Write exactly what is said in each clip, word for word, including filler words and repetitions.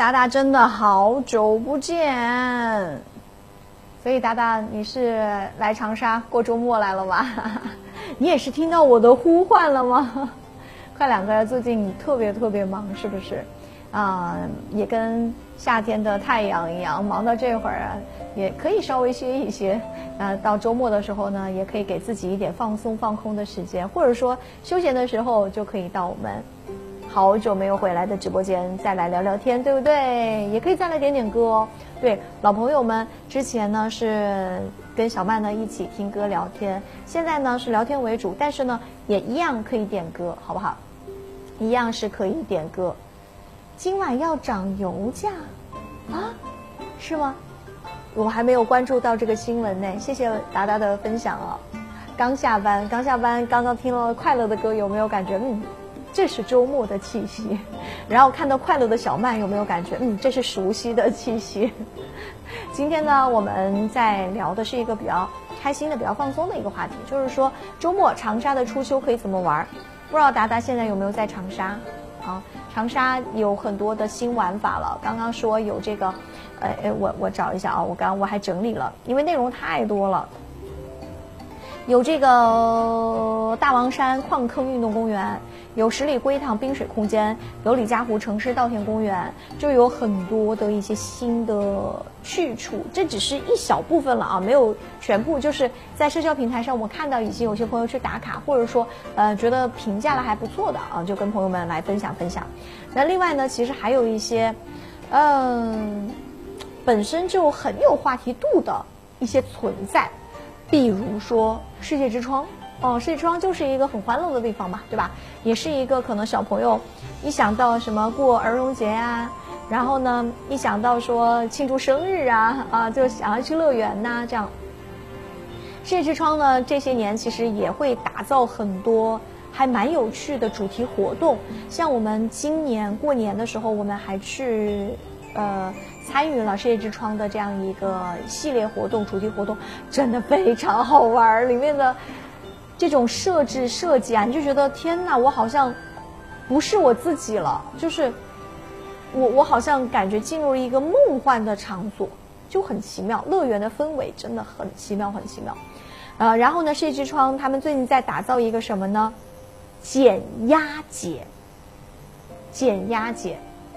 达达真的好久不见。所以达达，你是来长沙过周末来了吗？你也是听到我的呼唤了吗？快两个最近特别特别忙，是不是？啊、呃，也跟夏天的太阳一样，忙到这会儿啊，也可以稍微歇一歇。呃，到周末的时候呢，也可以给自己一点放松放空的时间，或者说休闲的时候，就可以到我们好久没有回来的直播间再来聊聊天，对不对？也可以再来点点歌哦。对，老朋友们之前呢是跟小曼呢一起听歌聊天，现在呢是聊天为主，但是呢也一样可以点歌，好不好？一样是可以点歌。今晚要涨油价啊？是吗？我还没有关注到这个新闻呢，谢谢达达的分享啊。刚下班，刚下班，刚刚听了快乐的歌，有没有感觉嗯？这是周末的气息，然后看到快乐的小曼，有没有感觉嗯，这是熟悉的气息？今天呢，我们在聊的是一个比较开心的、比较放松的一个话题，就是说周末长沙的初秋可以怎么玩？不知道达达现在有没有在长沙啊？长沙有很多的新玩法了。刚刚说有这个，呃，呃我我找一下啊，我刚我还整理了，因为内容太多了。有这个大王山矿坑运动公园，有十里归塘冰水空间，有李家湖城市稻田公园，就有很多的一些新的去处。这只是一小部分了啊，没有全部。就是在社交平台上，我看到已经有些朋友去打卡，或者说呃觉得评价了还不错的啊，就跟朋友们来分享分享。那另外呢，其实还有一些嗯本身就很有话题度的一些存在。比如说世界之窗哦，世界之窗就是一个很欢乐的地方嘛，对吧？也是一个可能小朋友一想到什么过儿童节啊，然后呢一想到说庆祝生日啊啊，就想要去乐园呐、啊，这样。世界之窗呢这些年其实也会打造很多还蛮有趣的主题活动，像我们今年过年的时候，我们还去呃。参与了世界之窗的这样一个系列活动，主题活动真的非常好玩，里面的这种设置设计啊，你就觉得天哪，我好像不是我自己了，就是我我好像感觉进入了一个梦幻的场所，就很奇妙，乐园的氛围真的很奇妙很奇妙。呃，然后呢，世界之窗他们最近在打造一个什么呢？减压节，减压节。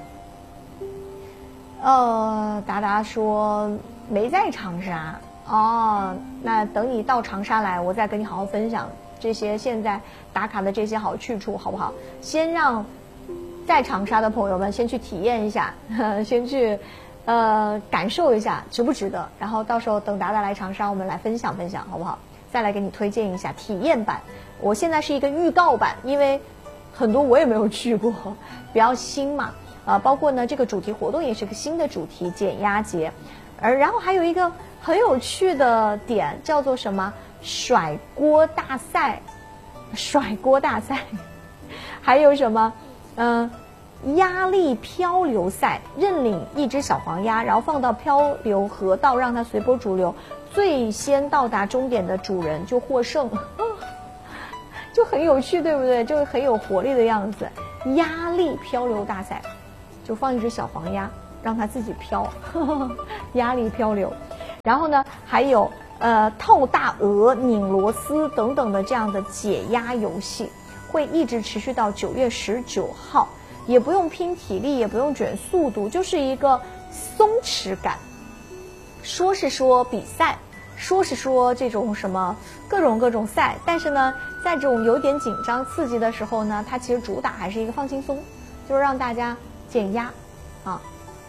呃，达达说没在长沙哦，那等你到长沙来，我再跟你好好分享这些现在打卡的这些好去处，好不好？先让在长沙的朋友们先去体验一下，呵呵先去呃感受一下值不值得，然后到时候等达达来长沙，我们来分享分享，好不好？再来给你推荐一下体验版。我现在是一个预告版，因为很多我也没有去过，比较新嘛。呃，包括呢，这个主题活动也是个新的主题，减压节，而然后还有一个很有趣的点叫做什么？甩锅大赛，甩锅大赛，还有什么？嗯、呃，压力漂流赛，认领一只小黄鸭，然后放到漂流河道，让它随波逐流，最先到达终点的主人就获胜，就很有趣，对不对？就是很有活力的样子。压力漂流大赛。就放一只小黄鸭，让它自己飘，呵呵压力漂流。然后呢，还有呃套大鹅、拧螺丝等等的这样的解压游戏，会一直持续到九月十九号，也不用拼体力，也不用卷速度，就是一个松弛感。说是说比赛，说是说这种什么各种各种赛，但是呢，在这种有点紧张刺激的时候呢，它其实主打还是一个放轻松，就是让大家减压啊，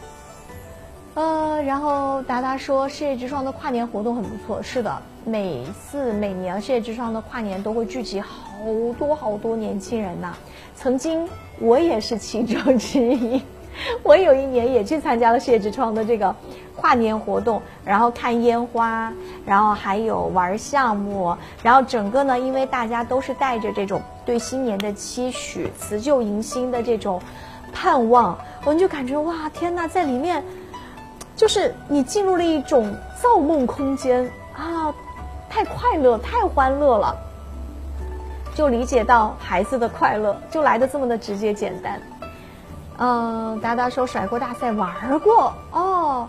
呃，然后达达说世界之窗的跨年活动很不错，是的，每次每年世界之窗的跨年都会聚集好多好多年轻人呐。曾经我也是其中之一，我有一年也去参加了世界之窗的这个跨年活动，然后看烟花，然后还有玩项目，然后整个呢，因为大家都是带着这种对新年的期许、辞旧迎新的这种盼望，我们就感觉哇天哪，在里面就是你进入了一种造梦空间啊，太快乐太欢乐了，就理解到孩子的快乐就来得这么的直接简单。 嗯，达达说甩锅大赛玩过哦，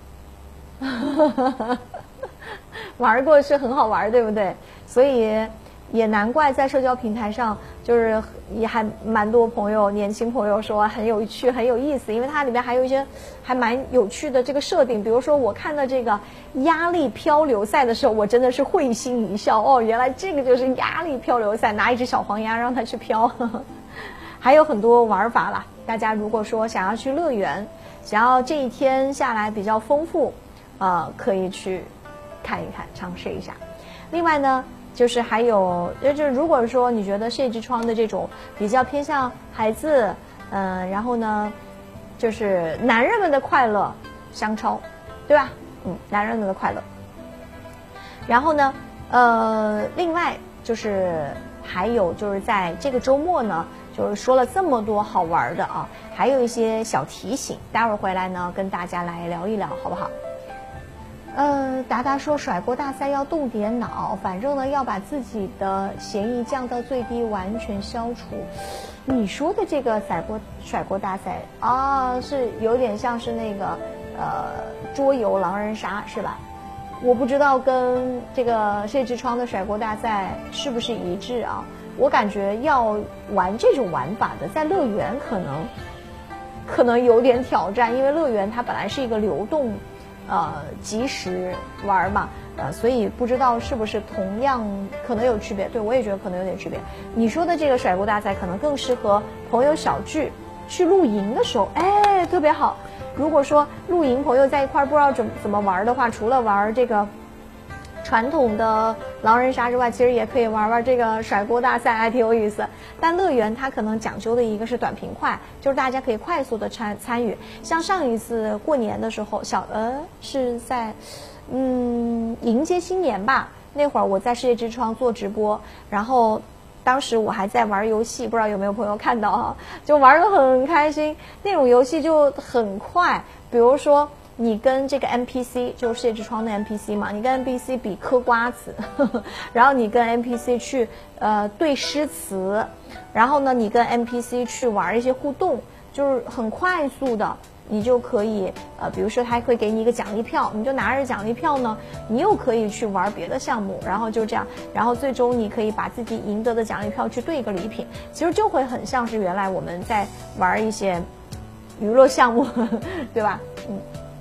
玩过是很好玩，对不对？所以也难怪在社交平台上，就是也还蛮多朋友，年轻朋友说很有趣、很有意思，因为它里面还有一些还蛮有趣的这个设定。比如说我看到这个压力漂流赛的时候，我真的是会心一笑哦，原来这个就是压力漂流赛，拿一只小黄鸭让它去漂。还有很多玩法啦，大家如果说想要去乐园，想要这一天下来比较丰富，呃，可以去看一看，尝试一下。另外呢，就是还有，就是如果说你觉得设计之窗的这种比较偏向孩子，嗯、呃，然后呢，就是男人们的快乐相超，对吧？嗯，男人们的快乐。然后呢，呃，另外就是还有就是在这个周末呢。就是说了这么多好玩的啊，还有一些小提醒，待会儿回来呢跟大家来聊一聊，好不好？呃，达达说甩锅大赛要动点脑，反正呢要把自己的嫌疑降到最低，完全消除。你说的这个甩锅甩锅大赛啊，是有点像是那个呃桌游狼人杀是吧？我不知道跟这个设置窗的甩锅大赛是不是一致啊？我感觉要玩这种玩法的，在乐园可能可能有点挑战，因为乐园它本来是一个流动，呃，即时玩嘛，呃，所以不知道是不是同样可能有区别。对，我也觉得可能有点区别。你说的这个甩锅大赛可能更适合朋友小聚，去露营的时候，哎，特别好。如果说露营朋友在一块儿不知道怎怎么玩的话，除了玩这个传统的狼人杀之外，其实也可以玩玩这个甩锅大赛，还挺有意思。但乐园它可能讲究的一个是短平快，就是大家可以快速的参参与。像上一次过年的时候，小呃是在嗯迎接新年吧，那会儿我在世界之窗做直播，然后当时我还在玩游戏，不知道有没有朋友看到哈，就玩得很开心。那种游戏就很快，比如说你跟这个 N P C 就是世界之窗的 N P C 嘛，你跟 N P C 比嗑瓜子，呵呵，然后你跟 N P C 去呃对诗词，然后呢你跟 N P C 去玩一些互动，就是很快速的，你就可以呃比如说他会给你一个奖励票，你就拿着奖励票呢，你又可以去玩别的项目，然后就这样，然后最终你可以把自己赢得的奖励票去兑一个礼品，其实就会很像是原来我们在玩一些娱乐项目，呵呵，对吧？嗯。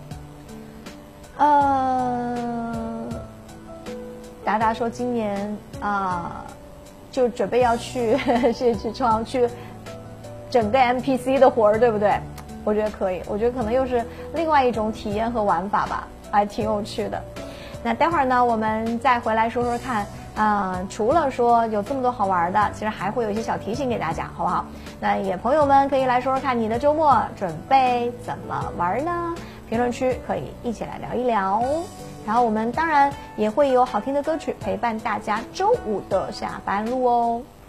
呃，达达说今年啊、呃，就准备要去世界之窗去整个 N P C 的活儿，对不对？我觉得可以，我觉得可能又是另外一种体验和玩法吧，还挺有趣的。那待会儿呢，我们再回来说说看，啊、呃，除了说有这么多好玩的，其实还会有一些小提醒给大家，好不好？那也朋友们可以来说说看，你的周末准备怎么玩呢？评论区可以一起来聊一聊，然后我们当然也会有好听的歌曲陪伴大家周五的下班路哦。